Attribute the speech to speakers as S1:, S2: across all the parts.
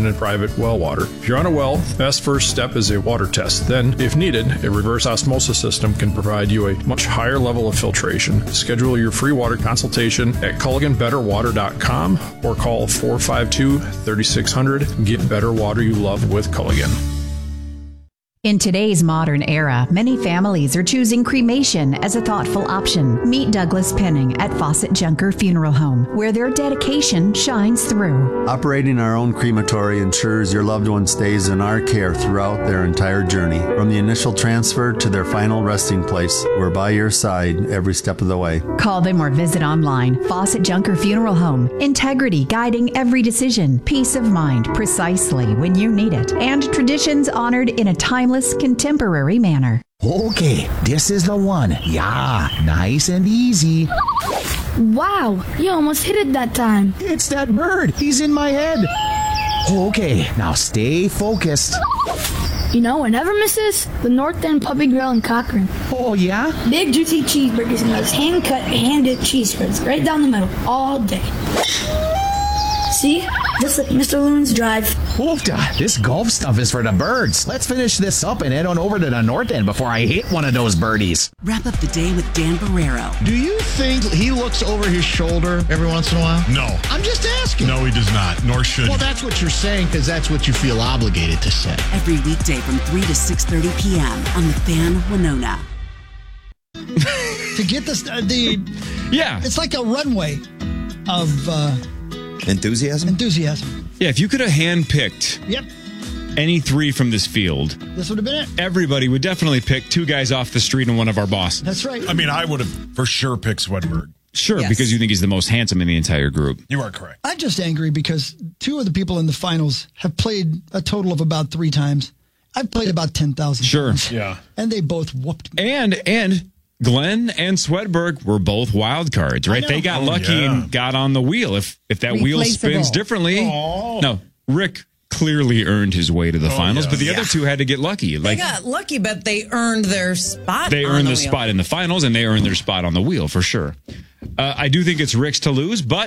S1: filtration and private well water. If you're on a well, the best first step is a water test. Then, if needed, a reverse osmosis system can provide you a much higher level of filtration. Schedule your free water consultation at CulliganBetterWater.com or call 452-3600. Get better water you love with Culligan.
S2: In today's modern era, many families are choosing cremation as a thoughtful option. Meet Douglas Penning at Fawcett Junker Funeral Home, where their dedication shines through.
S3: Operating our own crematory ensures your loved one stays in our care throughout their entire journey. From the initial transfer to their final resting place, we're by your side every step of the way.
S2: Call them or visit online. Fawcett Junker Funeral Home. Integrity guiding every decision. Peace of mind precisely when you need it. And traditions honored in a timeless, contemporary manner.
S4: Okay, this is the one. Yeah, nice and easy.
S5: Wow, you almost hit it that time.
S4: It's that bird. He's in my head. Okay, now stay focused.
S5: You know what never misses? The North End Puppy Grill in Cochrane.
S4: Oh, yeah?
S5: Big juicy cheeseburgers and those hand-cut, hand-dipped cheese spreads right down the middle all day. See? Just like Mr. Loon's Drive.
S4: Oofda, this golf stuff is for the birds. Let's finish this up and head on over to the North End before I hit one of those birdies.
S6: Wrap up the day with Dan Barrero.
S7: Do you think he looks over his shoulder every once in a while?
S8: No.
S7: I'm just asking.
S8: No, he does not, nor should
S7: Well,
S8: he.
S7: that's what you're saying because that's what you feel obligated to say.
S6: Every weekday from 3 to 6:30 p.m. on the Fan Winona.
S9: To get this, it's like a runway of
S10: enthusiasm.
S11: Yeah, if you could have handpicked any three from this field,
S9: this would have been it.
S11: Everybody would definitely pick two guys off the street and one of our bosses.
S9: That's right.
S8: I mean, I would have for sure picked Swedberg.
S11: Sure, because you think he's the most handsome in the entire group.
S8: You are correct.
S9: I'm just angry because two of the people in the finals have played a total of about 3 times. I've played about 10,000 times.
S8: Yeah.
S9: And they both whooped me.
S11: And Glenn and Swedberg were both wild cards, right? They got lucky and got on the wheel. If that wheel spins differently, no, Rick clearly earned his way to the finals, but the other two had to get lucky.
S12: They got lucky, but they earned their spot.
S11: They earned the spot in the finals, and they earned their spot on the wheel for sure. I do think it's Rick's to lose, but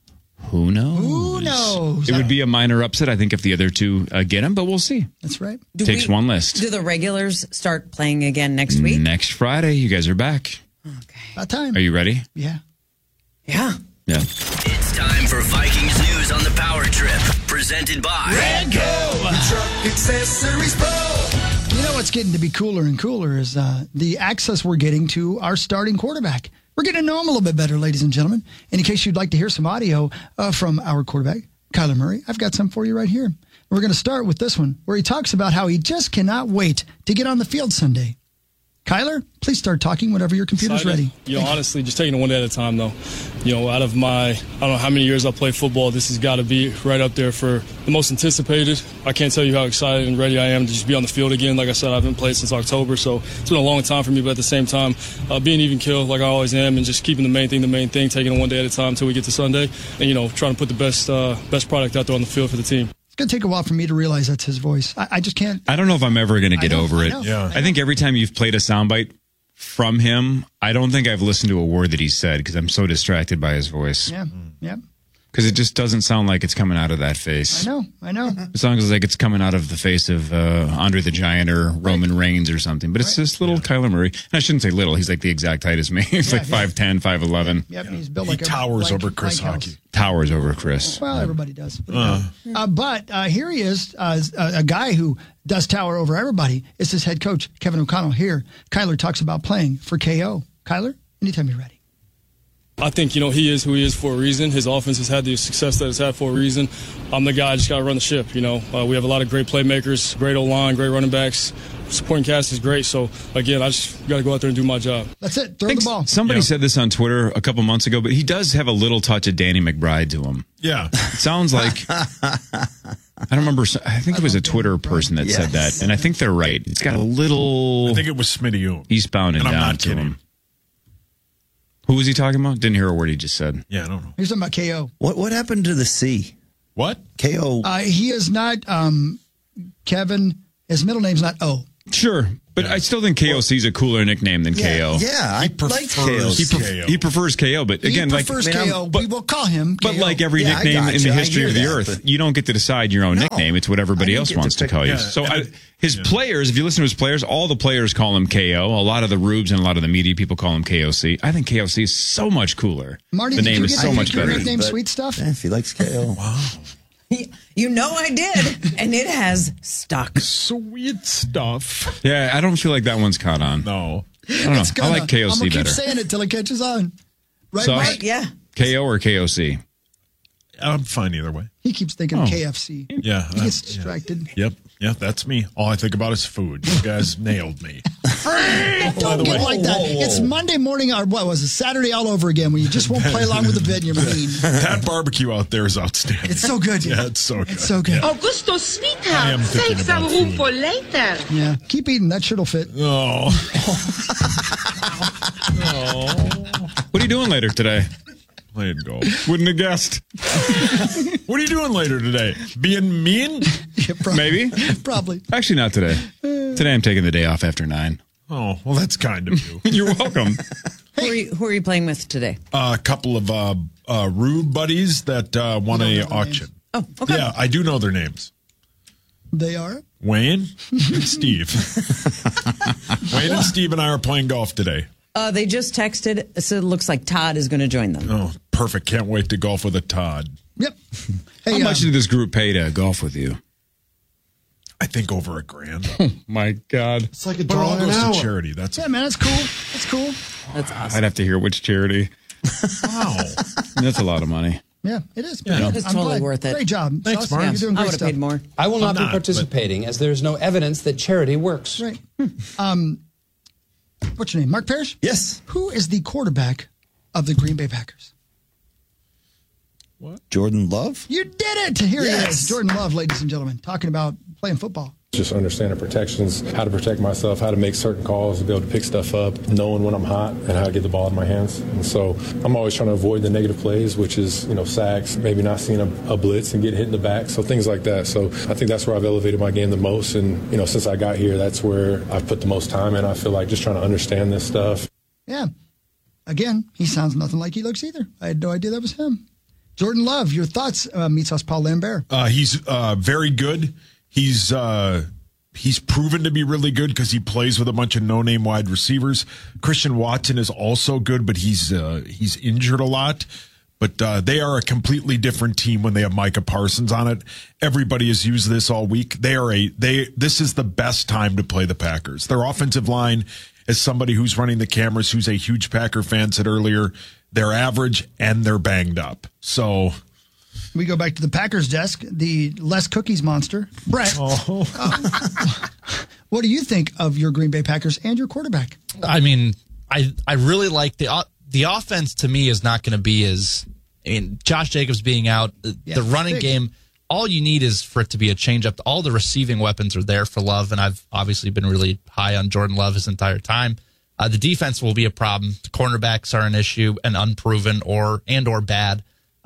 S11: who knows?
S9: Who knows?
S11: It would be a minor upset, I think, if the other two get him, but we'll see.
S9: That's right.
S11: Takes one list.
S12: Do the regulars start playing again next week?
S11: Next Friday. You guys are back.
S12: Okay.
S9: About time.
S11: Are you ready?
S9: Yeah.
S12: Yeah.
S11: Yeah.
S13: It's time for Vikings news on the Power Trip, presented by
S9: Redco Truck Accessories Pro. You know what's getting to be cooler and cooler is the access we're getting to our starting quarterback. We're getting to know him a little bit better, ladies and gentlemen. And in case you'd like to hear some audio from our quarterback, Kyler Murray, I've got some for you right here. We're going to start with this one, where he talks about how he just cannot wait to get on the field Sunday. Kyler, please start talking whenever your computer's ready.
S14: Honestly, just taking it one day at a time, though. Out of my, I don't know how many years I've played football, this has got to be right up there for the most anticipated. I can't tell you how excited and ready I am to just be on the field again. Like I said, I haven't played since October, so it's been a long time for me, but at the same time, being even keel like I always am and just keeping the main thing, taking it one day at a time until we get to Sunday, and, trying to put the best product out there on the field for the team.
S9: It's going to take a while for me to realize that's his voice. I just can't.
S11: I don't know if I'm ever going to get over it. I think every time you've played a soundbite from him, I don't think I've listened to a word that he said because I'm so distracted by his voice.
S9: Yeah.
S11: Because it just doesn't sound like it's coming out of that face.
S9: I know.
S11: It sounds like it's coming out of the face of Andre the Giant or Roman Reigns or something. But it's this little Kyler Murray. And I shouldn't say little. He's like the exact height as me. He's like 5'10", 5'11".
S9: Yep, he's built
S8: He
S9: like
S8: towers over Chris Hockey.
S11: Towers over Chris.
S9: Well, everybody does. But here he is, a guy who does tower over everybody. It's his head coach, Kevin O'Connell. Here, Kyler talks about playing for KO. Kyler, anytime you're ready.
S14: I think, he is who he is for a reason. His offense has had the success that it's had for a reason. I'm the guy, I just got to run the ship, We have a lot of great playmakers, great O-line, great running backs. Supporting cast is great. So, again, I just got to go out there and do my job.
S9: That's it. Throw the ball.
S11: Somebody said this on Twitter a couple months ago, but he does have a little touch of Danny McBride to him.
S8: Yeah.
S11: It sounds like... I don't remember. I think it was a Twitter person that said that, and I think they're right. It's got a little...
S8: I think it was Smitty Oom.
S11: Eastbound and down to him. Who was he talking about? Didn't hear a word he just said.
S8: Yeah, I don't know.
S9: He's talking about KO.
S10: What happened to the C?
S8: What?
S10: KO.
S9: He is not Kevin. His middle name's not O.
S11: Sure, but I still think KOC is a cooler nickname than KO.
S10: Yeah, I like KO.
S11: He prefers KO, but again,
S9: he prefers KO. We will call him KO.
S11: But like every nickname in the history of the earth, you don't get to decide your own nickname. It's what everybody else wants to call you. So his players, if you listen to his players, all the players call him KO. A lot of the Rubes and a lot of the media people call him KOC. I think KOC is so much cooler.
S9: Marty,
S11: the name is so much better.
S9: Nickname Sweet Stuff?
S10: Yeah, if he likes KO. Wow.
S12: You know I did, and it has stuck.
S8: Sweet Stuff.
S11: Yeah, I don't feel like that one's caught on.
S8: No.
S11: I don't know. I like KOC
S9: I'm gonna
S11: better.
S9: keep saying it till it catches on. Right,
S11: So,
S9: Mike?
S12: Yeah.
S11: KO or KOC?
S8: I'm fine either way.
S9: He keeps thinking KFC.
S8: Yeah.
S9: He gets distracted.
S8: Yep. Yeah, that's me. All I think about is food. You guys nailed me.
S9: Don't get like that. It's Monday morning, or what was it, Saturday all over again, when you just won't play along with the bit and you're mean.
S8: That barbecue out there is outstanding.
S9: It's so good.
S8: Yeah, it's so good.
S9: It's so good.
S15: Augusto,
S8: I
S15: sweetheart,
S8: am thinking
S15: save some
S8: about
S15: room
S8: food.
S15: for later.
S9: Yeah, keep eating. That shit'll fit.
S8: Oh.
S11: What are you doing later today?
S8: Playing golf.
S11: Wouldn't have guessed.
S8: What are you doing later today? Being mean?
S9: Yeah,
S11: Maybe.
S9: Probably.
S11: Actually, not today. Today I'm taking the day off after 9.
S8: Oh, well, that's kind of you.
S11: You're welcome.
S12: Who are you playing with today?
S8: A couple of rude buddies that won a auction.
S12: Oh, okay.
S8: Yeah, I do know their names.
S9: They are?
S8: Wayne and Steve. Wayne and Steve and I are playing golf today.
S12: They just texted, so it looks like Todd is going to join them.
S8: Oh, perfect. Can't wait to golf with a Todd.
S9: Yep. Hey,
S11: How much did this group pay to golf with you?
S8: I think over $1,000.
S11: Oh, my God.
S8: It's like $1 all goes to charity. That's
S9: Yeah, man, that's cool. That's cool.
S12: That's awesome.
S11: I'd have to hear which charity.
S8: Wow.
S11: That's a lot of money.
S9: Yeah, it is.
S12: Yeah.
S9: I'm
S12: It's totally
S9: glad.
S12: worth it.
S9: Great job.
S8: Thanks,
S9: Awesome.
S8: Mark.
S9: You're doing
S12: I
S9: great
S12: would have
S9: stuff.
S12: paid more.
S16: I will not
S8: I'm
S16: be
S8: not,
S16: participating as there's no evidence that charity works.
S9: Right. What's your name? Mark Parrish?
S10: Yes.
S9: Who is the quarterback of the Green Bay Packers?
S10: Jordan Love?
S9: You did it! Here he
S10: Yes.
S9: is. Jordan Love, ladies and gentlemen, talking about playing football.
S17: Just understanding protections, how to protect myself, how to make certain calls, to be able to pick stuff up, knowing when I'm hot and how to get the ball in my hands. And so I'm always trying to avoid the negative plays, which is, sacks, maybe not seeing a blitz and get hit in the back. So things like that. So I think that's where I've elevated my game the most. And, since I got here, that's where I've put the most time in. I feel like just trying to understand this stuff.
S9: Yeah. Again, he sounds nothing like he looks either. I had no idea that was him. Jordan Love, your thoughts, meets us, Paul Lambert.
S8: He's very good. He's proven to be really good because he plays with a bunch of no-name wide receivers. Christian Watson is also good, but he's injured a lot. But they are a completely different team when they have Micah Parsons on it. Everybody has used this all week. This is the best time to play the Packers. Their offensive line, as somebody who's running the cameras, who's a huge Packer fan, said earlier, they're average and they're banged up. So
S9: we go back to the Packers desk, the less cookies monster, Brett. What do you think of your Green Bay Packers and your quarterback?
S18: I mean, I really like the offense. To me, is not going to be as Josh Jacobs being out, the running game. All you need is for it to be a change up. All the receiving weapons are there for Love, and I've obviously been really high on Jordan Love his entire time. The defense will be a problem. The cornerbacks are an issue and unproven or bad.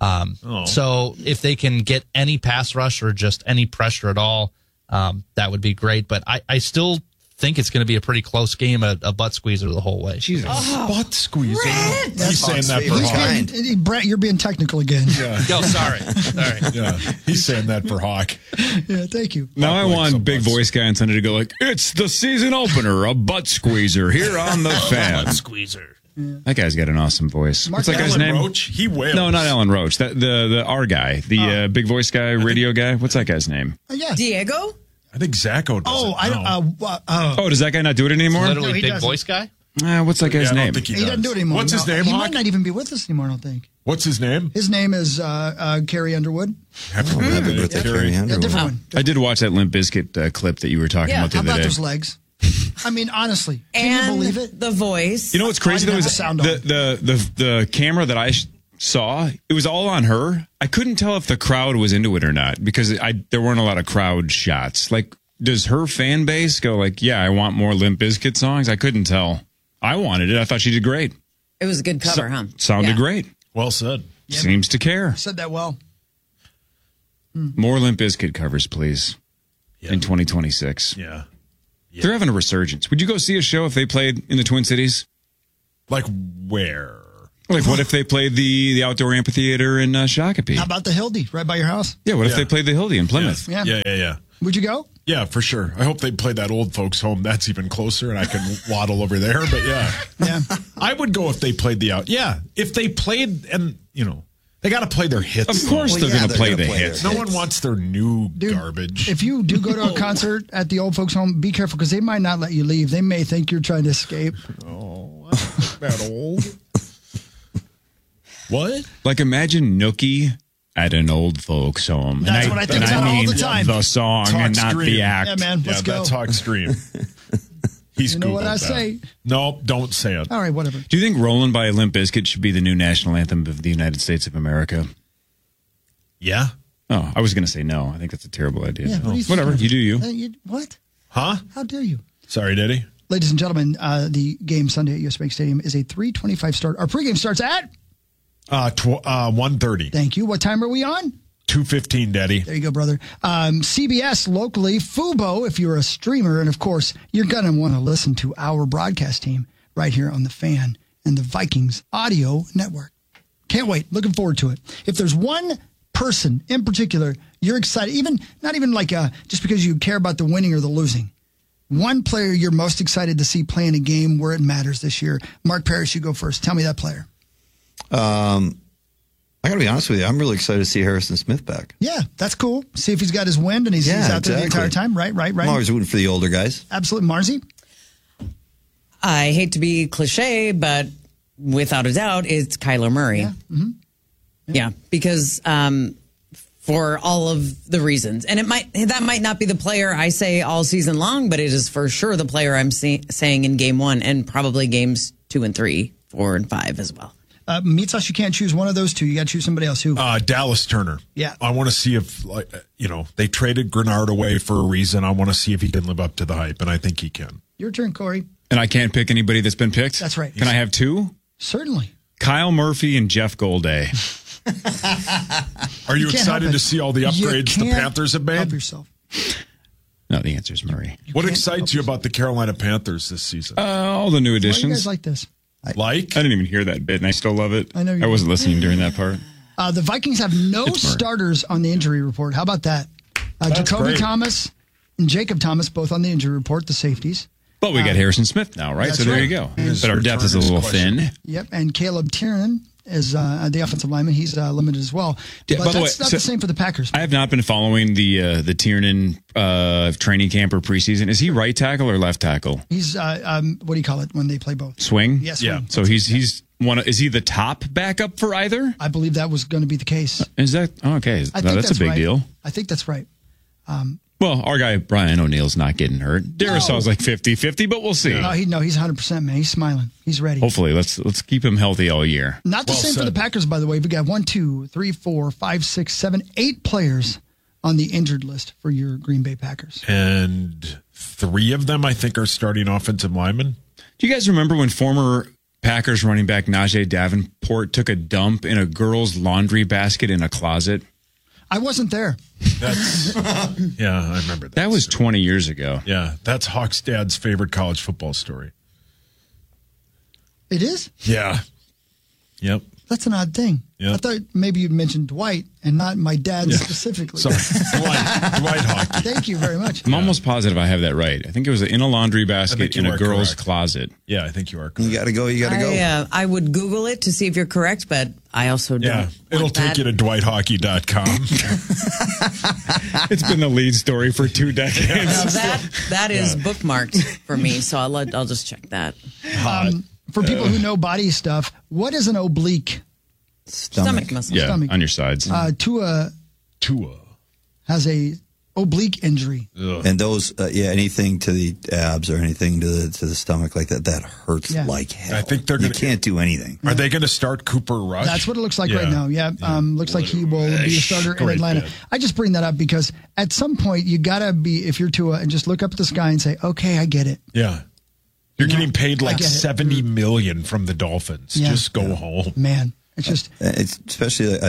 S18: So if they can get any pass rush or just any pressure at all, that would be great. But I still think it's going to be a pretty close game, a butt squeezer the whole way.
S11: Jesus.
S8: Butt squeezer.
S9: Brett!
S8: He's saying that for Hawk.
S9: Brett, you're being technical again.
S8: Yeah.
S18: Oh, sorry.
S8: Yeah, he's saying that for Hawk.
S9: Yeah, thank you.
S11: Now I want big voice guy on Sunday to go like, it's the season opener, a butt squeezer here on the fan.
S18: Butt squeezer.
S9: Yeah.
S11: That guy's got an awesome voice. What's that guy's name?
S8: Roach? He wails.
S11: No, not Alan Roach. The our guy, the big voice guy, radio guy. What's that guy's name?
S9: Yeah.
S12: Diego?
S8: I think Zacho does
S11: does that guy not do it anymore?
S18: Literally big voice guy?
S11: What's that guy's name?
S9: He doesn't do it anymore.
S8: What's his name,
S9: He
S8: Hawk?
S9: might not even be with us anymore, I don't think.
S8: What's his name?
S9: His name is Carrie Underwood.
S10: Happy birthday, Carrie Underwood.
S9: A different one.
S11: I did watch that Limp Bizkit clip that you were talking about the
S9: How
S11: other
S9: about
S11: day.
S9: those legs? I mean, honestly, can
S12: And
S9: you believe it?
S12: the voice.
S11: You know what's crazy though is
S9: sound on.
S11: the camera that I saw, it was all on her. I couldn't tell if the crowd was into it or not because there weren't a lot of crowd shots. Like, does her fan base go like, yeah, I want more Limp Bizkit songs? I couldn't tell. I wanted it. I thought she did great.
S12: It was a good cover, huh?
S11: Sounded great.
S8: Well said.
S9: Yeah,
S11: Seems to care.
S9: Said that well.
S11: More Limp Bizkit covers, please, in 2026.
S8: Yeah.
S11: They're having a resurgence. Would you go see a show if they played in the Twin Cities?
S8: Like where?
S11: Like what if they played the outdoor amphitheater in Shakopee?
S9: How about the Hildy right by your house?
S11: Yeah, what if they played the Hildy in Plymouth?
S8: Yeah.
S9: Would you go?
S8: Yeah, for sure. I hope they play that old folks home. That's even closer, and I can waddle over there. But
S9: yeah,
S8: I would go if they played the out. Yeah, if they played, and they got to play their hits.
S11: Of course, they're going to play the hits.
S8: No one wants their new garbage.
S9: If you do go to a concert at the old folks home, be careful because they might not let you leave. They may think you're trying to escape.
S8: Oh, that old. What?
S11: Like imagine Nookie at an old folks home.
S9: That's what I think about all the time.
S11: The song
S8: Talk
S11: and not
S8: Stream.
S11: the act.
S9: Yeah, man, let's go.
S8: That's Talk Stream. He's
S9: you know what
S8: Googled
S9: I
S8: that.
S9: say?
S8: No, don't say it.
S9: All right, whatever.
S11: Do you think Rollin' by Limp Bizkit should be the new national anthem of the United States of America?
S8: Yeah.
S11: Oh, I was going to say no. I think that's a terrible idea.
S9: Yeah,
S11: Whatever. You do you.
S9: What?
S8: Huh?
S9: How dare you?
S8: Sorry, Daddy.
S9: Ladies and gentlemen, the game Sunday at US Bank Stadium is a 3:25 start. Our pregame starts at
S8: 1:30.
S9: Thank you. What time are we on?
S8: 2:15, Daddy.
S9: There you go, brother. CBS locally, Fubo, if you're a streamer. And, of course, you're going to want to listen to our broadcast team right here on The Fan and the Vikings Audio Network. Can't wait. Looking forward to it. If there's one person in particular you're excited, not even like just because you care about the winning or the losing, one player you're most excited to see play in a game where it matters this year. Mark Parrish, you go first. Tell me that player.
S10: I got to be honest with you. I'm really excited to see Harrison Smith back.
S9: Yeah, that's cool. See if he's got his wind and he's out there the entire time. Right.
S10: I'm always rooting for the older guys.
S9: Absolutely. Marzi?
S12: I hate to be cliche, but without a doubt, it's Kyler Murray.
S9: Yeah. Mm-hmm.
S12: Yeah, because for all of the reasons. And that might not be the player I say all season long, but it is for sure the player I'm saying in game 1 and probably games 2 and 3, 4 and 5 as well.
S9: Meets us, you can't choose one of those two. You got to choose somebody else. Who?
S8: Dallas Turner.
S9: Yeah.
S8: I want to see if, they traded Grenard away for a reason. I want to see if he can live up to the hype, and I think he can.
S9: Your turn, Corey.
S11: And I can't pick anybody that's been picked?
S9: That's right.
S11: Can I have two?
S9: Certainly.
S11: Kyle Murphy and Jeff Golday.
S8: Are you excited to see all the upgrades the Panthers have made?
S9: Help yourself.
S11: No, the answer is Murray.
S8: What excites you about the Carolina Panthers this season?
S11: All the new additions.
S9: Why do you guys like this?
S11: I didn't even hear that bit, and I still love it.
S9: I know you
S11: I wasn't listening during that part.
S9: The Vikings have no starters on the injury report. How about that? Jacoby
S8: great.
S9: Thomas and Jacob Thomas, both on the injury report, the safeties.
S11: But we got Harrison Smith now, right? So there you go. But our depth is a little thin.
S9: Yep, and Caleb Tiernan is the offensive lineman. He's limited as well.
S11: Yeah,
S9: but that's not the same for the Packers.
S11: I have not been following the Tiernan training camp or preseason. Is he right tackle or left tackle?
S9: He's what do you call it when they play both?
S11: Swing?
S9: Yes. Yeah, swing.
S11: So he's is he the top backup for either?
S9: I believe that was going to be the case.
S11: Is that okay? That's a big
S9: right.
S11: deal.
S9: I think that's right.
S11: Well, our guy Brian O'Neill's not getting hurt. Darrisaw's like 50-50, but we'll see.
S9: No, he's 100%, man. He's smiling. He's ready.
S11: Hopefully, let's keep him healthy all year.
S9: Not the same for the Packers, by the way. We got 1, 2, 3, 4, 5, 6, 7, 8 players on the injured list for your Green Bay Packers.
S8: And 3 of them, I think, are starting offensive linemen.
S11: Do you guys remember when former Packers running back Najee Davenport took a dump in a girl's laundry basket in a closet?
S9: I wasn't there.
S8: That's yeah, I remember that.
S11: That was 20 years ago.
S8: Yeah, that's Hawk's dad's favorite college football story.
S9: It is?
S8: Yeah. Yep.
S9: That's an odd thing.
S8: Yep.
S9: I thought maybe you'd mentioned Dwight and not my dad specifically.
S8: Sorry, Dwight Hawk.
S9: Thank you very much.
S11: I'm almost positive I have that right. I think it was in a laundry basket in a girl's closet.
S8: Yeah, I think you are correct.
S10: You got to go.
S12: I would Google it to see if you're correct, but I also don't.
S8: Yeah, it'll take you to dwighthockey.com.
S11: It's been the lead story for 2 decades.
S12: Now that is bookmarked for me, so I'll just check that.
S9: For people who know body stuff, what is an oblique?
S12: Stomach muscle.
S11: Yeah,
S9: Stomach.
S11: on your sides.
S9: Tua has a oblique injury.
S10: And those, anything to the abs or anything to the stomach like that hurts like hell.
S8: I think you
S10: can't do anything.
S8: Are they going to start Cooper Rush?
S9: That's what it looks like right now. Yeah. Looks like he will be a starter in Atlanta.
S8: Bit.
S9: I just bring that up because at some point you got to be, if you're Tua, and just look up at the sky and say, okay, I get it.
S8: Yeah. You're getting paid like $70 million from the Dolphins.
S9: Yeah.
S8: Just go home.
S9: Man, it's just...
S10: It's especially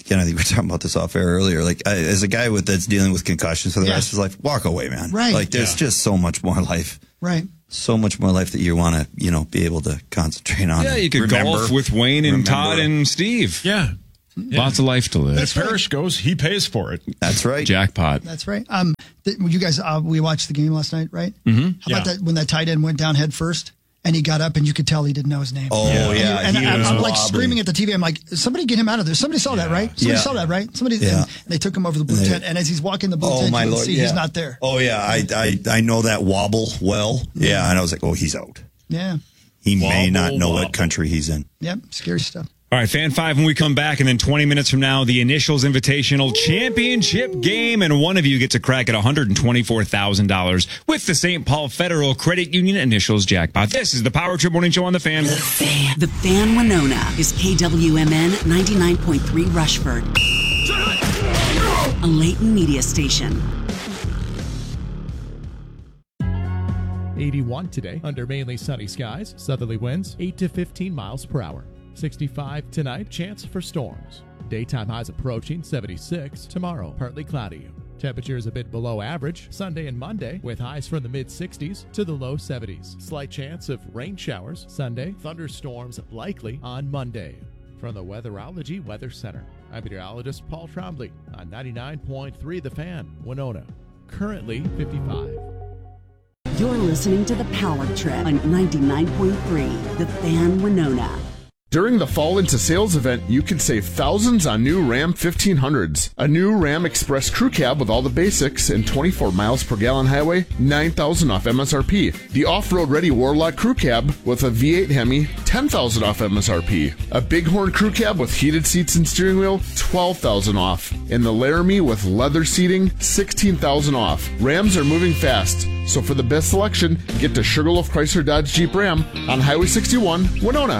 S10: I think we were talking about this off air earlier. Like, as a guy that's dealing with concussions for the rest of his life, walk away, man.
S9: Right.
S10: Like, there's just so much more life.
S9: Right.
S10: So much more life that you want to, be able to concentrate on.
S11: Yeah, you could golf with Wayne and Todd and Steve.
S8: Yeah.
S11: Lots of life to live.
S8: As Parrish goes, he pays for it.
S10: That's right.
S11: Jackpot.
S9: That's right. You guys, we watched the game last night, right?
S11: Mm-hmm.
S9: How about that when that tight end went down head first? And he got up, and you could tell he didn't know his name.
S10: Oh, yeah.
S9: And I'm like screaming at the TV. I'm like, somebody get him out of there. Somebody saw that, right? Somebody saw that, right? Somebody. And they took him over the blue tent. And as he's walking the blue tent, you can see he's not there.
S10: Oh, yeah. I know that wobble well. Yeah. And I was like, oh, he's out.
S9: Yeah.
S10: He may not know what country he's in.
S9: Yep. Scary stuff.
S11: All right, Fan 5 when we come back, and then 20 minutes from now, the Initials Invitational Championship game, and one of you gets a crack at $124,000 with the St. Paul Federal Credit Union Initials Jackpot. This is the Power Trip Morning Show on The Fan.
S6: The Fan Winona is KWMN 99.3 Rushford, a Layton media station.
S15: 81 today under mainly sunny skies, southerly winds 8 to 15 miles per hour. 65 tonight, chance for storms. Daytime highs approaching 76. Tomorrow, partly cloudy. Temperatures a bit below average Sunday and Monday, with highs from the mid-60s to the low 70s. Slight chance of rain showers Sunday, thunderstorms likely on Monday. From the Weatherology Weather Center, I'm meteorologist Paul Trombley on 99.3 The Fan, Winona. Currently 55.
S6: You're listening to The Power Trip on 99.3 The Fan Winona.
S19: During the Fall Into Sales event, you can save thousands on new Ram 1500s. A new Ram Express crew cab with all the basics and 24 miles per gallon highway, $9,000 off MSRP. The off-road ready Warlock crew cab with a V8 Hemi, $10,000 off MSRP. A Bighorn crew cab with heated seats and steering wheel, $12,000 off. And the Laramie with leather seating, $16,000 off. Rams are moving fast, so for the best selection, get to Sugarloaf Chrysler Dodge Jeep Ram on Highway 61, Winona.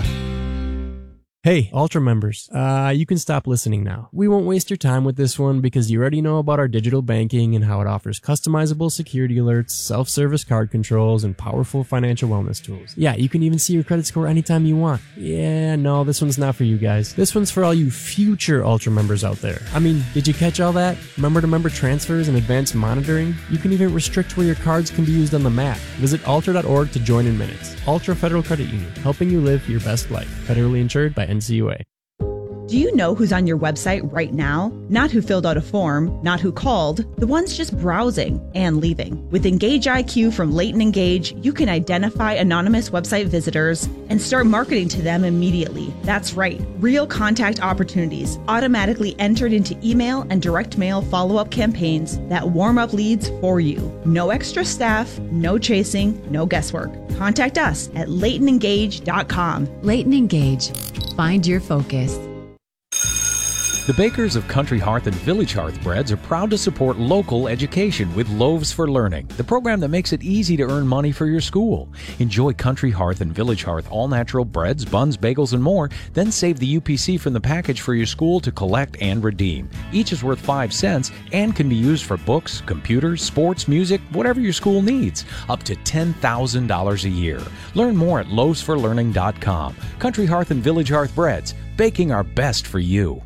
S20: Hey, Ultra members, you can stop listening now. We won't waste your time with this one because you already know about our digital banking and how it offers customizable security alerts, self-service card controls, and powerful financial wellness tools. Yeah, you can even see your credit score anytime you want. Yeah, no, this one's not for you guys. This one's for all you future Ultra members out there. I mean, did you catch all that? Member-to-member transfers and advanced monitoring? You can even restrict where your cards can be used on the map. Visit Ultra.org to join in minutes. Ultra Federal Credit Union, helping you live your best life. Federally insured by NCUA.
S21: Do you know who's on your website right now? Not who filled out a form, not who called, the ones just browsing and leaving. With Engage IQ from Layton Engage, you can identify anonymous website visitors and start marketing to them immediately. That's right, real contact opportunities automatically entered into email and direct mail follow-up campaigns that warm up leads for you. No extra staff, no chasing, no guesswork. Contact us at LaytonEngage.com.
S2: Layton Engage. Find your focus.
S22: The bakers of Country Hearth and Village Hearth Breads are proud to support local education with Loaves for Learning, the program that makes it easy to earn money for your school. Enjoy Country Hearth and Village Hearth all-natural breads, buns, bagels, and more, then save the UPC from the package for your school to collect and redeem. Each is worth 5 cents and can be used for books, computers, sports, music, whatever your school needs, up to $10,000 a year. Learn more at loavesforlearning.com. Country Hearth and Village Hearth Breads, baking our best for you.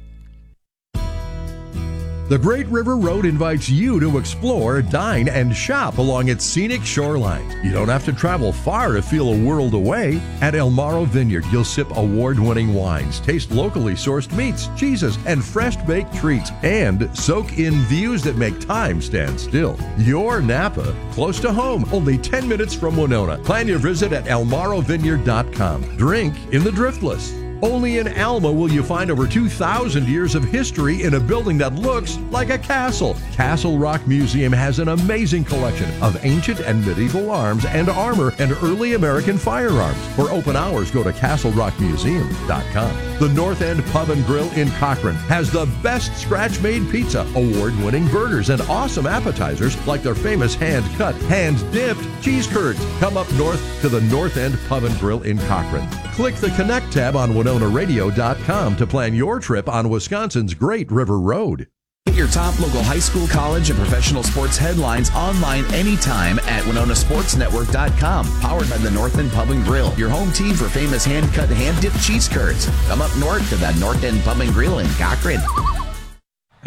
S23: The Great River Road invites you to explore, dine, and shop along its scenic shoreline. You don't have to travel far to feel a world away. At El Morro Vineyard, you'll sip award-winning wines, taste locally sourced meats, cheeses, and fresh-baked treats, and soak in views that make time stand still. Your Napa, close to home, only 10 minutes from Winona. Plan your visit at elmorrovineyard.com. Drink in the Driftless. Only in Alma will you find over 2,000 years of history in a building that looks like a castle. Castle Rock Museum has an amazing collection of ancient and medieval arms and armor and early American firearms. For open hours, go to castlerockmuseum.com. The North End Pub and Grill in Cochrane has the best scratch-made pizza, award-winning burgers, and awesome appetizers like their famous hand-cut, hand-dipped cheese curds. Come up north to the North End Pub and Grill in Cochrane. Click the Connect tab on WinonaRadio.com to plan your trip on Wisconsin's Great River Road.
S24: Get your top local high school, college, and professional sports headlines online anytime at WinonaSportsNetwork.com. Powered by the North End Pub and Grill, your home team for famous hand-cut, hand-dipped cheese curds. Come up north to the North End Pub and Grill in Cochrane.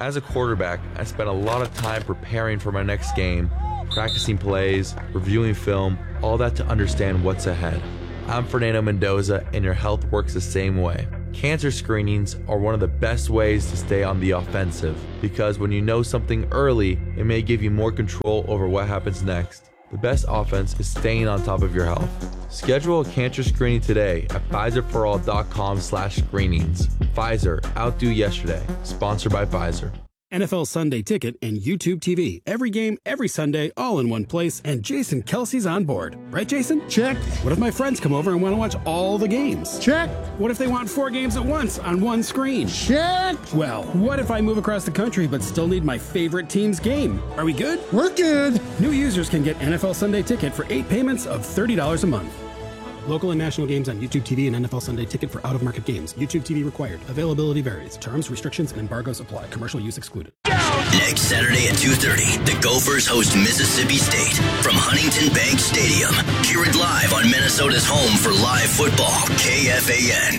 S1: As a quarterback, I spent a lot of time preparing for my next game, practicing plays, reviewing film, all that to understand what's ahead. I'm Fernando Mendoza, and your health works the same way. Cancer screenings are one of the best ways to stay on the offensive, because when you know something early, it may give you more control over what happens next. The best offense is staying on top of your health. Schedule a cancer screening today at PfizerForAll.com/screenings. Pfizer, outdo yesterday. Sponsored by Pfizer.
S3: NFL Sunday Ticket and YouTube TV. Every game, every Sunday, all in one place. And Jason Kelsey's on board. Right, Jason?
S9: Check.
S3: What if my friends come over and want to watch all the games?
S9: Check.
S3: What if they want 4 games at once on one screen?
S9: Check.
S3: Well, what if I move across the country but still need my favorite team's game? Are we good?
S9: We're good.
S3: New users can get NFL Sunday Ticket for 8 payments of $30 a month. Local and national games on YouTube TV and NFL Sunday Ticket for out-of-market games. YouTube TV required. Availability varies. Terms, restrictions, and embargoes apply. Commercial use excluded.
S13: Next Saturday at 2:30, the Gophers host Mississippi State from Huntington Bank Stadium. Hear it live on Minnesota's home for live football, KFAN.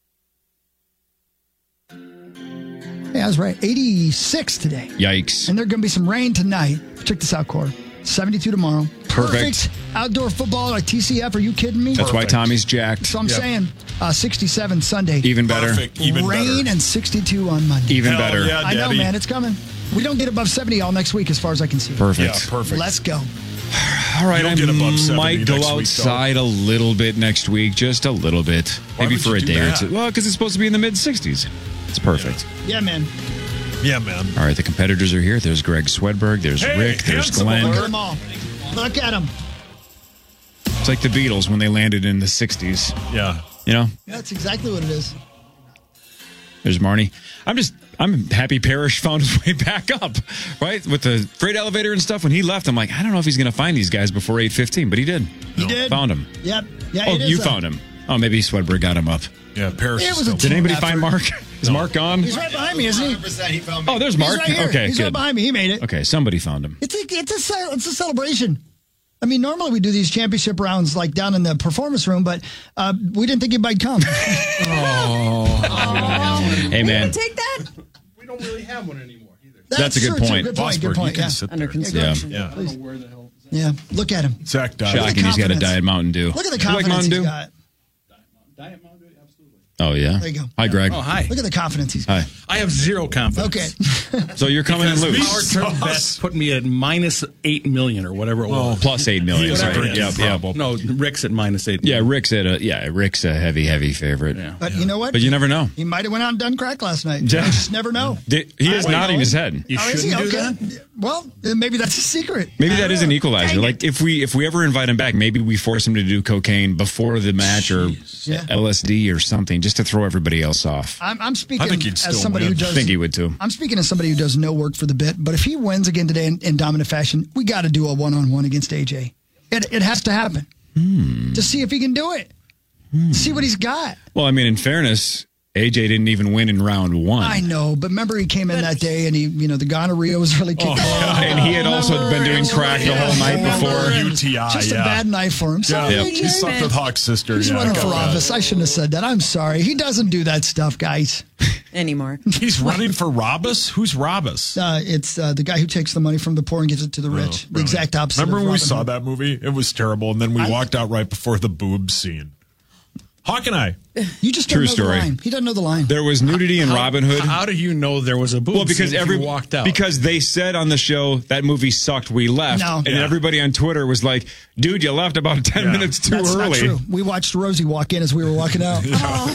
S9: Hey, I was right. 86 today.
S11: Yikes.
S9: And there's going to be some rain tonight. Check this out, Core. 72 tomorrow.
S11: Perfect.
S9: Outdoor football like TCF. Are you kidding me?
S11: That's why Tommy's jacked.
S9: So I'm saying 67 Sunday.
S11: Even better.
S8: Perfect. Even
S9: rain
S8: better.
S9: and 62 on Monday.
S11: Even better.
S8: Yeah,
S9: I know,
S8: Daddy.
S9: man. It's coming. We don't get above 70 all next week as far as I can see.
S11: Perfect.
S8: Yeah, perfect.
S9: Let's go.
S11: All right,
S8: You'll
S11: I
S8: get above 70
S11: might go
S8: next week,
S11: outside a little bit next week, just a little bit.
S8: Why
S11: Maybe
S8: would
S11: for
S8: you
S11: a
S8: do
S11: day
S8: that?
S11: or two. Well, because it's supposed to be in the mid-60s. It's perfect.
S9: Yeah, man.
S8: Yeah, man.
S11: All right, the competitors are here. There's Greg Swedberg. There's
S8: Hey,
S11: Rick. There's
S8: handsome
S11: Glenn.
S9: Look at them all. Look at them.
S11: It's like the Beatles when they landed in the 60s.
S8: Yeah.
S11: You know?
S9: That's exactly what it is.
S11: There's Marnie. I'm happy Parrish found his way back up, right? With the freight elevator and stuff. When he left, I'm like, I don't know if he's going to find these guys before 8:15, but he did.
S9: He did.
S11: Found him.
S9: Yep. Yeah,
S11: Oh,
S9: it is
S11: you
S9: a-
S11: found him. Oh, maybe Swedberg got him up.
S8: Yeah, Parrish.
S9: It
S8: is
S9: was a
S8: still-
S11: Did anybody
S9: effort.
S11: find Mark? Is Mark gone?
S9: He's right behind me, isn't he?
S11: Oh, there's Mark.
S9: He's right here.
S11: Okay,
S9: He's
S11: good.
S9: right behind me. He made it.
S11: Okay, somebody found him.
S9: It's a celebration. I mean, normally we do these championship rounds like down in the performance room, but we didn't think anybody come.
S11: Hey, man.
S12: Take that.
S4: We don't really have one anymore either.
S11: That's a good
S9: true, too.
S11: point.
S9: Good point. Good
S8: Vosberg,
S9: point.
S8: you can
S9: Yeah.
S8: sit
S12: Under
S8: there.
S12: construction.
S8: Yeah.
S4: I don't know where the hell.
S9: Yeah. Look at him.
S8: Zach Dye.
S11: Shocking he's got a
S9: confidence.
S11: Diet Mountain Dew.
S9: Look at the
S11: You like
S9: confidence
S11: Mountain
S9: he's
S11: Dew?
S9: got.
S4: Diet Mountain Dew, absolutely.
S11: Oh, yeah?
S9: There you go.
S11: Hi, Greg.
S4: Oh, hi.
S9: Look at the confidence he's got.
S11: Hi.
S4: I have zero confidence.
S9: Okay.
S11: So you're coming in
S4: Power
S11: loose.
S4: Trip bets put me at minus 8 million or whatever it was.
S11: Plus 8 million.
S8: Whatever
S11: Right.
S8: it
S11: Yep,
S8: is.
S11: yep.
S4: No, Rick's at minus 8
S11: Yeah,
S4: million.
S11: Rick's a heavy favorite.
S4: Yeah.
S9: But you know what?
S11: But you never know.
S9: He might have went out and done crack last night.
S11: Yeah.
S9: You just never know.
S11: He is nodding his head.
S4: You
S9: Oh, is he?
S4: shouldn't do
S9: Okay.
S4: that?
S9: Well, maybe that's a secret.
S11: Maybe
S9: I
S11: that
S9: don't
S11: is
S9: know.
S11: an equalizer.
S9: Dang
S11: Like
S9: it.
S11: if we ever invite him back, maybe we force him to do cocaine before the match or
S9: Yeah.
S11: LSD or something, just to throw everybody else off.
S9: I'm speaking
S8: I think he'd still
S9: as somebody
S8: win.
S9: who does.
S11: I think he would too.
S9: I'm speaking as somebody who does no work for the bit. But if he wins again today in dominant fashion, we got to do a one-on-one against AJ. It has to happen to see if he can do it. See what he's got.
S11: Well, I mean, in fairness, AJ didn't even win in round one.
S9: I know, but remember he came in that day and the gonorrhea was really kicking in.
S11: And he had also been doing crack the whole night before.
S8: UTI,
S9: Just a
S8: yeah.
S9: bad night for him. Sorry,
S8: Yeah,
S9: AJ.
S8: he slept with Hawk's sister.
S9: He's
S8: yeah,
S9: running
S8: I
S9: for
S8: got that.
S9: office. I shouldn't have said that. I'm sorry. He doesn't do that stuff, guys.
S12: Anymore.
S8: He's running for Robus? Who's Robus?
S9: It's the guy who takes the money from the poor and gives it to the rich. The exact opposite.
S8: Remember
S9: of
S8: when we
S9: Robin
S8: saw
S9: Hood.
S8: that movie? It was terrible. And then we walked out right before the boobs scene. Hawk and I.
S9: You just don't
S11: True
S9: know
S11: story.
S9: the line. He doesn't know the line.
S11: There was nudity in Robin Hood.
S4: How do you know there was a boob
S11: Well, because
S4: scene if you walked out?
S11: because they said on the show that movie sucked, we left,
S9: No.
S11: and
S9: Yeah.
S11: everybody on Twitter was like, "Dude, you left about 10 minutes too
S9: That's
S11: early."
S9: not true. We watched Rosie walk in as we were walking out.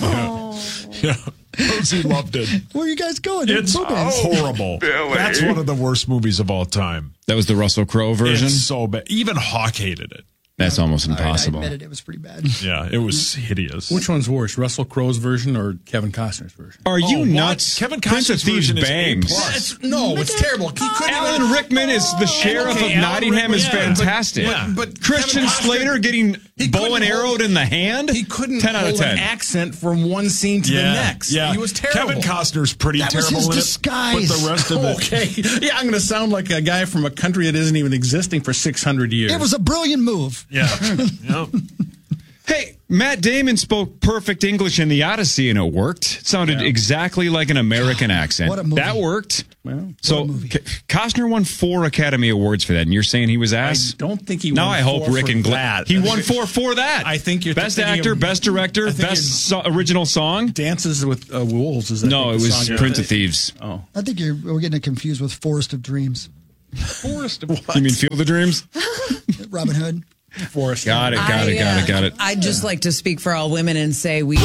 S8: Yeah. Rosie loved it.
S9: Where are you guys going?
S8: It's
S9: Boobies.
S8: horrible. That's one of the worst movies of all time.
S11: That was the Russell Crowe version.
S8: It's so bad. Even Hawk hated it.
S11: That's almost
S9: I
S11: impossible.
S9: admitted it was pretty bad.
S8: Yeah, it was hideous.
S4: Which one's worse, Russell Crowe's version or Kevin Costner's version?
S11: Are you
S8: Oh, what?
S11: nuts?
S8: Kevin
S11: Prince of
S8: Costner's
S11: Thieves
S8: version is
S11: bangs.
S8: A+.
S4: It's terrible. He couldn't
S11: Alan
S4: even,
S11: Rickman is the sheriff
S4: okay,
S11: of
S4: Alan
S11: Nottingham is
S4: Rickman, yeah,
S11: fantastic.
S4: but
S11: Christian
S4: Kevin Costner-
S11: Slater getting
S4: he
S11: bow
S4: couldn't
S11: and arrowed in the hand.
S4: He couldn't
S11: 10 out of
S4: hold
S11: 10.
S4: an accent from one scene to the next.
S8: Yeah.
S4: He was terrible.
S8: Kevin Costner's pretty
S9: That was
S8: terrible
S9: his
S8: in
S9: disguise.
S8: it. But the rest of it.
S4: Okay. Yeah, I'm going to sound like a guy from a country that isn't even existing for 600 years.
S9: It was a brilliant move.
S8: Yeah. Yep.
S11: Hey, Matt Damon spoke perfect English in The Odyssey, and it worked. It sounded exactly like an American accent.
S9: What a movie.
S11: That worked.
S18: Well,
S11: so Costner won 4 Academy Awards for that, and you're saying he was ass?
S18: I don't think he
S11: now
S18: won
S11: I hope
S18: 4
S11: Rick
S18: for
S11: and
S18: that.
S11: He won 4 for that.
S18: I think you're
S11: Best
S18: thinking
S11: actor,
S18: of-
S11: best director, best original song.
S18: Dances with Wolves. Is that
S11: No, it
S18: the
S11: was
S18: song you're
S11: Prince of
S18: thinking?
S11: Thieves.
S18: Oh,
S9: I think we're getting it confused with Forest of Dreams.
S18: Forest of what?
S11: You mean Field of Dreams?
S9: Robin Hood.
S18: Forest.
S11: Got it.
S12: I'd just like to speak for all women and say we.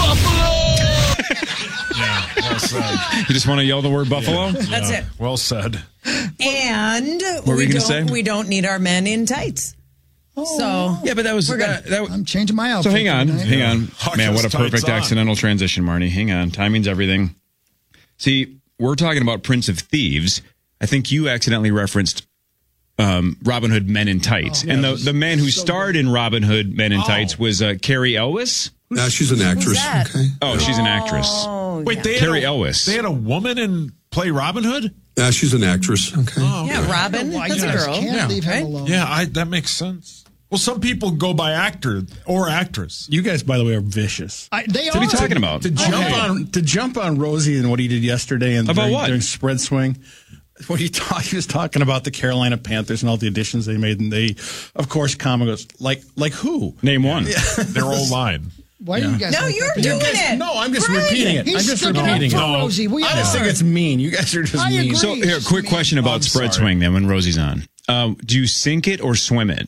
S8: Yeah, well said.
S11: You just want to yell the word buffalo?
S12: That's it.
S8: Well said.
S12: And
S11: What were you gonna say?
S12: we don't need our men in tights. So
S11: Yeah, but that was
S12: we're good.
S9: I'm changing my outfit.
S11: So hang on.
S8: Hawk
S11: Man, what a
S8: has tights
S11: perfect
S8: on.
S11: accidental transition, Marnie. Hang on. Timing's everything. See, we're talking about Prince of Thieves. I think you accidentally referenced Robin Hood Men in Tights. and the man who starred in Robin Hood Men in Tights was Carrie Elwes.
S5: She's an actress.
S12: that?
S5: Okay.
S11: Oh, she's an actress.
S12: Oh,
S8: Wait,
S12: yeah.
S8: they
S11: Carrie
S8: had
S11: Elwes.
S8: They had a woman in play Robin Hood?
S5: She's an actress. Okay.
S8: Oh,
S12: Yeah, Robin. That's a girl.
S9: Can't leave him alone.
S8: Yeah, that makes sense. Well, some people go by actor or actress.
S18: You guys, by the way, are vicious.
S9: They
S11: What are you talking about?
S18: To jump on Rosie and what he did yesterday and
S11: About what?
S18: during spread swing. What he was talking about the Carolina Panthers and all the additions they made, and they, of course, Common goes like who?
S11: Name one.
S8: Their old line.
S9: Why are you guys?
S12: No,
S9: like
S12: you're
S9: that?
S12: doing it.
S18: No, I'm just
S12: Greg.
S18: repeating it.
S9: He's
S18: I'm just
S9: sticking up
S18: repeating
S9: for
S18: it.
S9: Rosie. We
S18: I just
S9: are.
S18: think it's mean. You guys are just
S9: I
S18: mean.
S9: agree.
S11: So here, quick question about
S8: I'm
S11: spread
S8: sorry.
S11: swing then when Rosie's on. Do you sink it or swim it?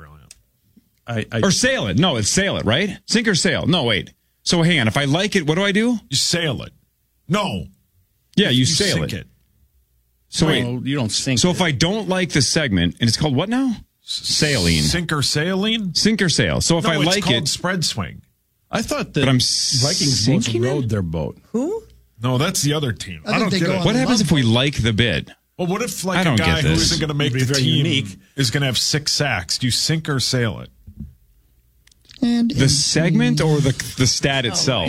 S18: I
S11: Or sail it? No, it's sail it, right? Sink or sail? No, wait. So hang on. If I like it, what do I do?
S8: You sail it. No.
S11: Yeah, you sail
S8: sink
S11: it. So wait.
S18: No, you don't sink.
S11: So
S18: it.
S11: if I don't like the segment, and it's called what now? Sailing.
S8: Sink or sailing?
S11: Sink or sail. So if I
S8: it's
S11: like
S8: called
S11: it,
S8: spread swing.
S18: I thought that
S11: But I'm
S18: Vikings boats
S11: sinking it?
S18: rode their boat.
S12: Who?
S8: No, that's the other team.
S9: I
S8: I,
S9: think
S8: don't
S9: they
S8: get
S9: go
S8: it.
S9: on
S11: what happens if we like the bid?
S8: Well, what if
S11: I
S8: like a
S11: don't
S8: guy
S11: get
S8: who
S11: this.
S8: isn't going to make
S18: It'd be
S8: the
S18: very
S8: team
S18: unique.
S8: is going to have 6 sacks? Do you sink or sail it?
S9: And
S11: The segment or the stat itself?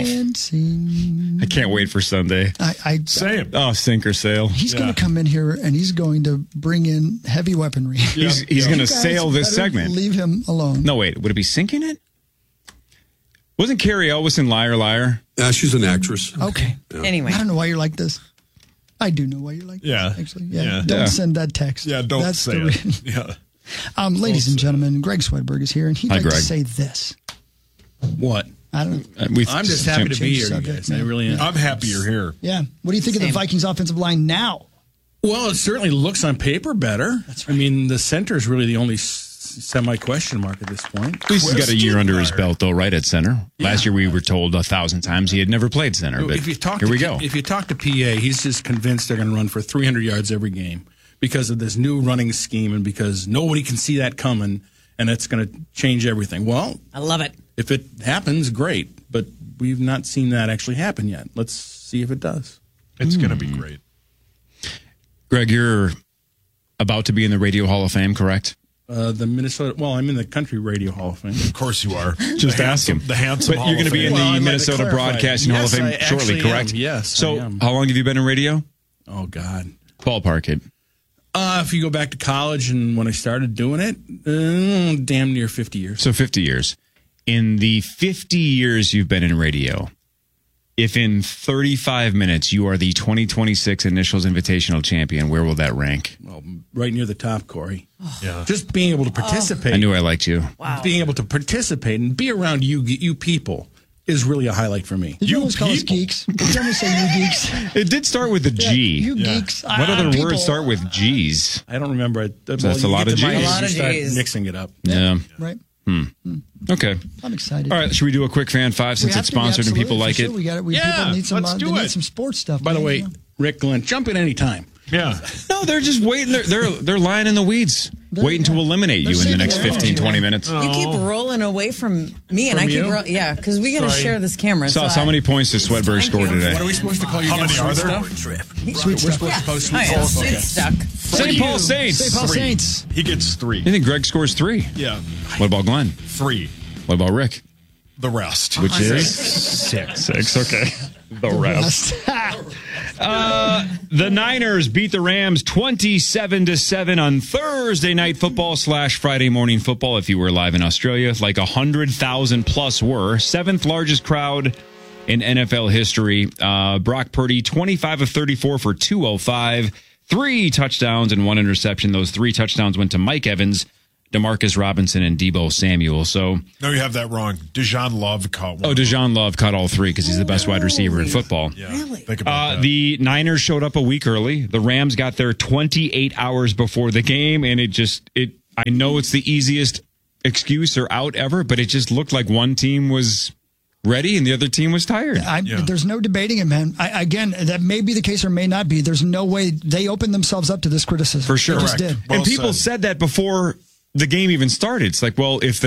S11: I can't wait for Sunday.
S8: Same.
S11: Oh, sink or sail.
S9: He's going to come in here and he's going to bring in heavy weaponry.
S11: He's going
S9: You
S11: to
S9: guys
S11: sail this
S9: better
S11: segment.
S9: Leave him alone.
S11: No, wait. Would it be sinking it? Wasn't Carrie Elwes in Liar Liar?
S5: She's an actress.
S9: Okay.
S12: Anyway.
S9: I don't know why you're like this. I do know why you're like
S8: Yeah.
S9: this, actually.
S8: Yeah.
S9: Don't
S11: Yeah.
S9: send that text.
S8: Yeah, don't
S9: That's
S8: say
S9: the
S8: it.
S9: reason.
S8: Yeah.
S9: Ladies and gentlemen, Greg Swedberg is here, and he'd
S11: Hi,
S9: like to
S11: Greg.
S9: say this.
S18: What?
S9: I don't know.
S18: I'm just happy to be
S9: Change
S18: here, you
S9: subject,
S18: guys. I
S9: man.
S18: really am.
S8: I'm happy you're here.
S9: Yeah. What do you think of the
S12: Same.
S9: Vikings offensive line now?
S18: Well, it certainly looks on paper better. That's right. I mean, the center is really the only semi-question mark at this point.
S11: At least he's got a year under his belt, though, right at center. Last year we were told 1,000 times he had never played center, but
S18: If you talk
S11: here
S18: to,
S11: we go.
S18: If you talk to PA, he's just convinced they're going to run for 300 yards every game because of this new running scheme and because nobody can see that coming, and it's going to change everything. Well,
S12: I love it.
S18: if it happens, great, but we've not seen that actually happen yet. Let's see if it does.
S8: It's going to be great.
S11: Greg, you're about to be in the Radio Hall of Fame, correct?
S18: The Minnesota, well, I'm in the Country Radio Hall of Fame.
S8: Of course you are.
S11: Just
S8: The
S11: ask him.
S8: The handsome
S11: But you're going to be in
S18: Well, I'd
S11: the
S18: like to
S11: Minnesota
S18: clarify.
S11: Broadcasting Hall of
S18: Yes,
S11: Fame
S18: I
S11: shortly,
S18: actually
S11: correct?
S18: am. Yes,
S11: So
S18: I am.
S11: how long have you been in radio?
S18: Oh, God.
S11: Ballpark it.
S18: If you go back to college and when I started doing it, damn near 50 years.
S11: So 50 years. In the 50 years you've been in radio, if in 35 minutes you are the 2026 Initials Invitational Champion, where will that rank?
S18: Well, right near the top, Corey.
S8: Yeah.
S18: Just being able to participate.
S11: I knew I liked you.
S12: Wow.
S18: Being able to participate and be around you people is really a highlight for me.
S9: Did you always call us geeks? Did you always say you geeks?
S11: It did start with a G.
S9: You geeks.
S11: What other
S9: people.
S11: words start with G's?
S18: I don't remember it.
S11: that's a lot of Gs.
S12: A lot of
S18: You start
S12: Gs.
S18: mixing it up.
S11: Yeah.
S9: Right.
S11: Okay.
S9: I'm excited.
S11: All right. Should we do a quick fan five since
S9: We
S11: it's
S9: have to,
S11: sponsored and people
S9: absolutely,
S11: like
S9: for
S11: it?
S9: sure. We got it.
S18: Yeah,
S9: People need some.
S18: let's do
S9: they need
S18: it.
S9: some sports stuff.
S18: By the
S9: man.
S18: way,
S9: Yeah.
S18: Rick Glenn, jump in any time.
S8: Yeah.
S11: No, they're just waiting. They're lying in the weeds, waiting to eliminate you in the next 15, 20 minutes.
S12: You keep rolling away from me, and
S11: From
S12: I keep
S11: you?
S12: yeah, because we got to
S11: Sorry.
S12: share this camera.
S11: Sauce, how many points does Swedberg score today?
S18: What are we supposed to call you?
S8: How many are there?
S18: Sweet stuff. We're supposed to call sweet
S12: Oh, yeah.
S18: stuff.
S12: It's stuck.
S11: St. Paul Saints.
S9: St. Paul
S8: 3.
S9: Saints.
S8: He gets 3.
S11: You think Greg scores 3?
S8: Yeah.
S11: What about Glenn?
S8: 3.
S11: What about Rick?
S8: The rest.
S11: Which is
S8: 6.
S11: 6. Okay. The rest. The Niners beat the Rams 27-7 on Thursday night football / Friday morning football. If you were live in Australia, like 100,000 plus were. 7th largest crowd in NFL history. Brock Purdy, 25 of 34 for 205, 3 touchdowns and 1 interception. Those 3 touchdowns went to Mike Evans, Demarcus Robinson, and Deebo Samuel. So
S8: no, you have that wrong. Deshaun Love caught one.
S11: Oh, Deshaun Love caught all 3 because he's the best wide receiver in football.
S8: Yeah. Really? Think about that.
S11: The Niners showed up a week early. The Rams got there 28 hours before the game, and I know it's the easiest excuse or out ever, but it just looked like one team was ready and the other team was tired.
S9: There's no debating it, man. Again, that may be the case or may not be. There's no way they opened themselves up to this criticism.
S11: For sure.
S9: They just did.
S11: And people said that before the game even started. It's like, well, if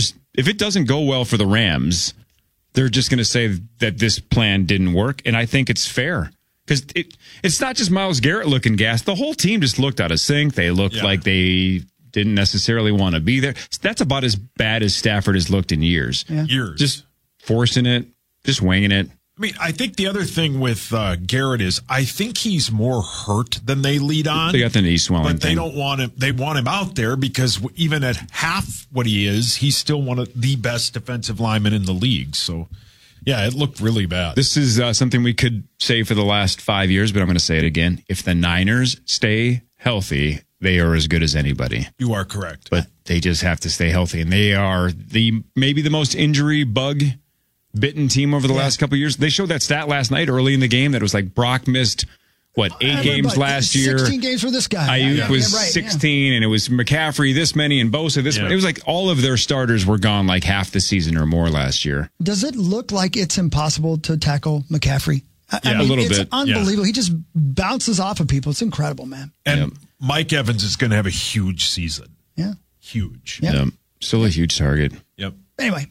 S11: it doesn't go well for the Rams, they're just going to say that this plan didn't work. And I think it's fair because it's not just Myles Garrett looking gassed. The whole team just looked out of sync. They looked like they didn't necessarily want to be there. That's about as bad as Stafford has looked in years.
S9: Yeah.
S8: Years.
S11: Just forcing it, just winging it.
S8: I mean, I think the other thing with Garrett is I think he's more hurt than they lead on.
S11: They got the knee swelling
S8: But they don't want him. They want him out there because even at half what he is, he's still one of the best defensive linemen in the league. So, yeah, it looked really bad.
S11: This is something we could say for the last 5 years, but I'm going to say it again. If the Niners stay healthy, they are as good as anybody.
S8: You are correct.
S11: But they just have to stay healthy. And they are maybe the most injury bug-bitten team over the last couple of years. They showed that stat last night early in the game that it was like Brock missed, 8 games last year.
S9: 16 games for this guy.
S11: Ayuk was 16, and it was McCaffrey this many and Bosa this many. It was like all of their starters were gone like half the season or more last year.
S9: Does it look like it's impossible to tackle McCaffrey? I mean,
S11: a little
S9: it's
S11: bit.
S9: unbelievable. He just bounces off of people. It's incredible, man.
S8: And Mike Evans is going to have a huge season.
S9: Yeah.
S8: Huge.
S9: Yep.
S11: Still a huge target.
S8: Yep.
S9: Anyway,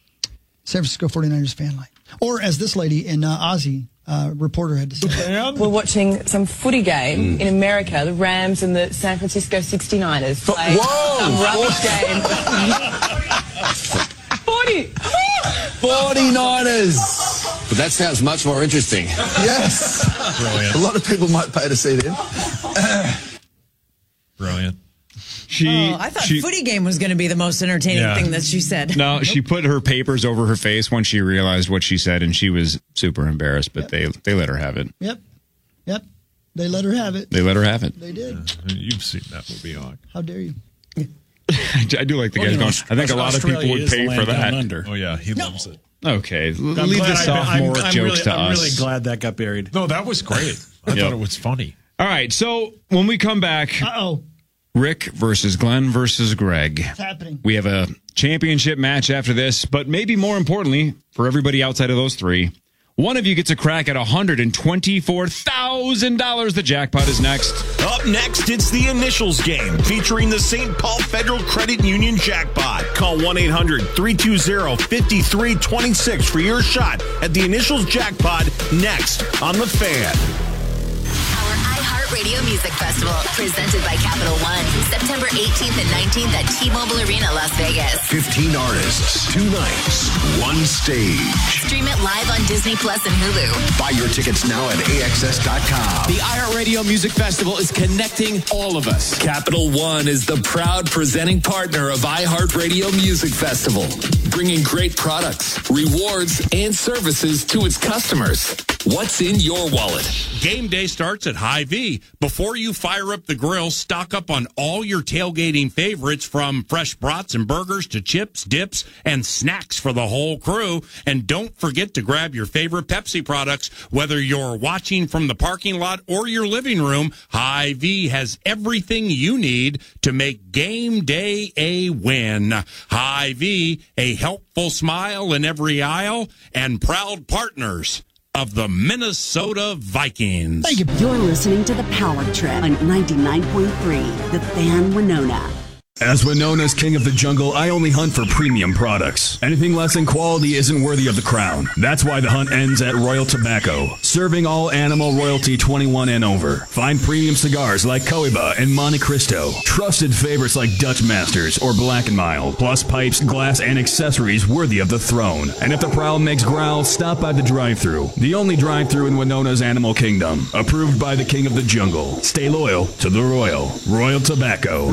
S9: San Francisco 49ers fan line. Or as this lady in Aussie reporter had to say.
S7: We're watching some footy game in America, the Rams and the San Francisco 69ers play some rubbish game.
S14: 49ers. But that sounds much more interesting.
S9: Yes.
S14: Brilliant. A lot of people might pay to see them.
S8: Brilliant.
S12: I thought footy game was going to be the most entertaining thing that she said.
S11: No, she put her papers over her face when she realized what she said, and she was super embarrassed, but they let her have it.
S9: Yep. They let her have it.
S11: They let her have it.
S9: They did.
S8: You've seen that movie, Hawk.
S9: How dare you?
S11: I do like the guys going, I think a lot of people would pay for that.
S8: Oh, yeah, he loves it.
S11: Okay, leave the sophomore jokes to us.
S4: I'm really glad that got buried.
S8: No, that was great. I thought it was funny.
S11: All right, so when we come back, Rick versus Glenn versus Greg.
S9: What's happening?
S11: We have a championship match after this, but maybe more importantly, for everybody outside of those three, one of you gets a crack at $124,000. The jackpot is next.
S16: Up next, it's the Initials game featuring the St. Paul Federal Credit Union jackpot. Call 1-800-320-5326 for your shot at the Initials jackpot next on The Fan.
S17: Radio Music Festival, presented by Capital One, September 18th and 19th at T-Mobile Arena, Las Vegas.
S13: 15 artists, 2 nights, 1 stage.
S17: Stream it live on Disney Plus and Hulu.
S13: Buy your tickets now at AXS.com.
S25: The iHeartRadio Music Festival is connecting all of us. Capital One is the proud presenting partner of iHeartRadio Music Festival, bringing great products, rewards, and services to its customers. What's in your wallet?
S26: Game day starts at Hy-Vee. Before you fire up the grill, stock up on all your tailgating favorites, from fresh brats and burgers to chips, dips, and snacks for the whole crew. And don't forget to grab your favorite Pepsi products. Whether you're watching from the parking lot or your living room, Hy-Vee has everything you need to make game day a win. Hy-Vee, a helpful smile in every aisle, and proud partners of the Minnesota Vikings.
S6: Thank you. You're listening to The Power Trip on 99.3, The Fan Winona.
S2: As Winona's king of the jungle, I only hunt for premium products. Anything less than quality isn't worthy of the crown. That's why the hunt ends at Royal Tobacco, serving all animal royalty 21 and over. Find premium cigars like Cohiba and Monte Cristo, trusted favorites like Dutch Masters or Black & Mild, plus pipes, glass, and accessories worthy of the throne. And if the prowl makes growl, stop by the drive-thru, the only drive-thru in Winona's animal kingdom. Approved by the king of the jungle. Stay loyal to the Royal. Royal Tobacco.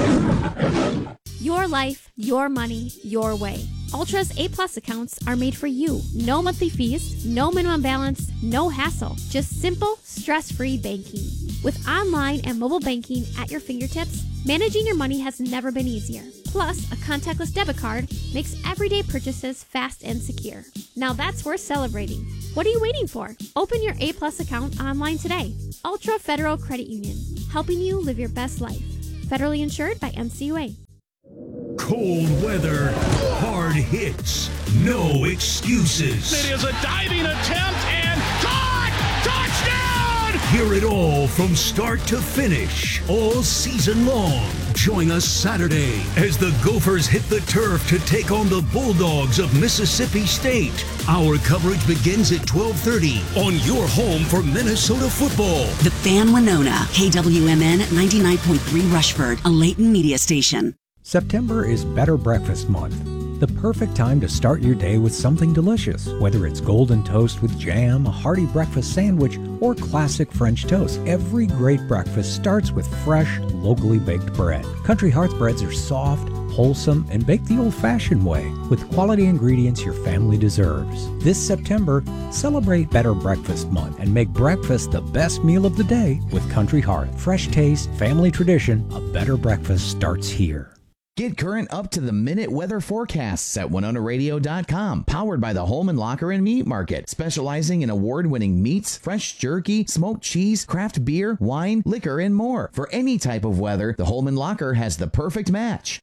S10: Your life, your money, your way. Ultra's A-plus accounts are made for you. No monthly fees, no minimum balance, no hassle. Just simple, stress-free banking. With online and mobile banking at your fingertips, managing your money has never been easier. Plus, a contactless debit card makes everyday purchases fast and secure. Now that's worth celebrating. What are you waiting for? Open your A-plus account online today. Ultra Federal Credit Union, helping you live your best life. Federally insured by NCUA.
S15: Cold weather, hard hits, no excuses.
S26: It is a diving attempt and caught! Touchdown!
S15: Hear it all from start to finish, all season long. Join us Saturday as the Gophers hit the turf to take on the Bulldogs of Mississippi State. Our coverage begins at 12:30 on your home for Minnesota football.
S6: The Fan Winona, KWMN 99.3 Rushford, a Layton media station.
S22: September is Better Breakfast Month. The perfect time to start your day with something delicious, whether it's golden toast with jam, a hearty breakfast sandwich, or classic French toast. Every great breakfast starts with fresh, locally baked bread. Country Hearth breads are soft, wholesome, and baked the old-fashioned way, with quality ingredients your family deserves. This September, celebrate Better Breakfast Month and make breakfast the best meal of the day with Country Hearth. Fresh taste, family tradition, a better breakfast starts here.
S24: Get current up-to-the-minute weather forecasts at WinonaRadio.com. Powered by the Holman Locker and Meat Market, specializing in award-winning meats, fresh jerky, smoked cheese, craft beer, wine, liquor, and more. For any type of weather, the Holman Locker has the perfect match.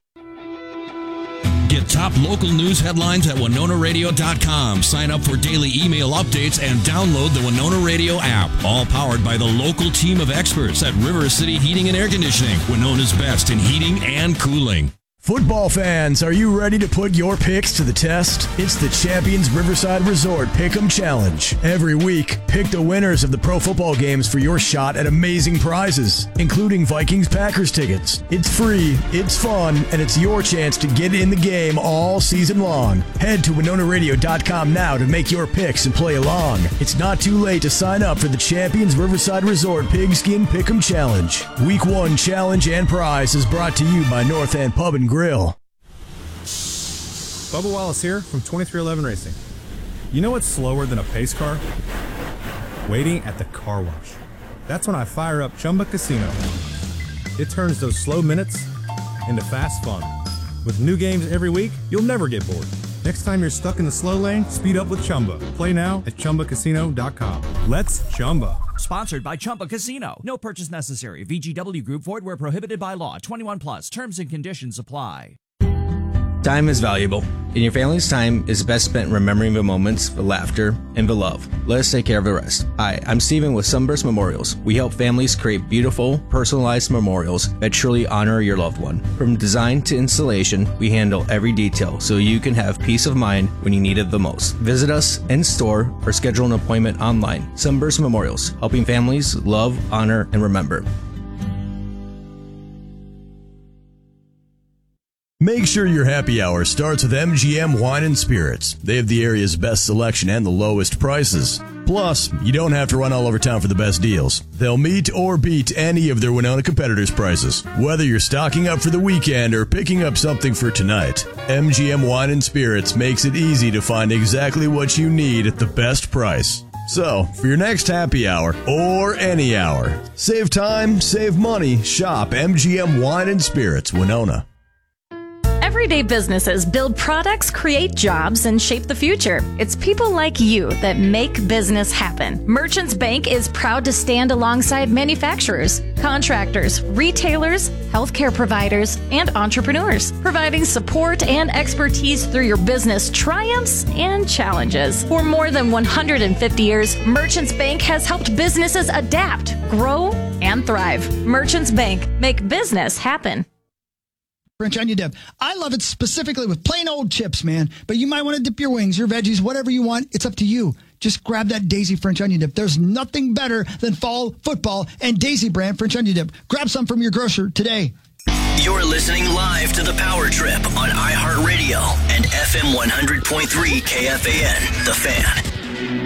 S16: Get top local news headlines at WinonaRadio.com. Sign up for daily email updates and download the Winona Radio app. All powered by the local team of experts at River City Heating and Air Conditioning, Winona's best in heating and cooling.
S19: Football fans, are you ready to put your picks to the test? It's the Champions Riverside Resort Pick'em Challenge. Every week, pick the winners of the pro football games for your shot at amazing prizes, including Vikings-Packers tickets. It's free, it's fun, and it's your chance to get in the game all season long. Head to WinonaRadio.com now to make your picks and play along. It's not too late to sign up for the Champions Riverside Resort Pigskin Pick'em Challenge. Week 1 challenge and prize is brought to you by North End Pub and Grill.
S20: Bubba Wallace here from 2311 Racing. You know what's slower than a pace car? Waiting at the car wash. That's when I fire up Chumba Casino. It turns those slow minutes into fast fun. With new games every week, you'll never get bored. Next time you're stuck in the slow lane, speed up with Chumba. Play now at ChumbaCasino.com. Let's Chumba.
S21: Sponsored by Chumba Casino. No purchase necessary. VGW Group. Void where prohibited by law. 21 plus. Terms and conditions apply.
S27: Time is valuable, and your family's time is best spent remembering the moments, the laughter, and the love. Let us take care of the rest. Hi, I'm Steven with Sunburst Memorials. We help families create beautiful, personalized memorials that truly honor your loved one. From design to installation, we handle every detail so you can have peace of mind when you need it the most. Visit us in store or schedule an appointment online. Sunburst Memorials, helping families love, honor, and remember.
S23: Make sure your happy hour starts with MGM Wine and Spirits. They have the area's best selection and the lowest prices. Plus, you don't have to run all over town for the best deals. They'll meet or beat any of their Winona competitors' prices. Whether you're stocking up for the weekend or picking up something for tonight, MGM Wine and Spirits makes it easy to find exactly what you need at the best price. So, for your next happy hour, or any hour, save time, save money, shop MGM Wine and Spirits, Winona.
S28: Everyday businesses build products, create jobs, and shape the future. It's people like you that make business happen. Merchants Bank is proud to stand alongside manufacturers, contractors, retailers, healthcare providers, and entrepreneurs, providing support and expertise through your business triumphs and challenges. For more than 150 years, Merchants Bank has helped businesses adapt, grow, and thrive. Merchants Bank, make business happen.
S9: French onion dip. I love it specifically with plain old chips, man. But you might want to dip your wings, your veggies, whatever you want. It's up to you. Just grab that Daisy French onion dip. There's nothing better than fall football and Daisy brand French onion dip. Grab some from your grocer today.
S13: You're listening live to the Power Trip on iHeartRadio and FM 100.3 KFAN, The Fan.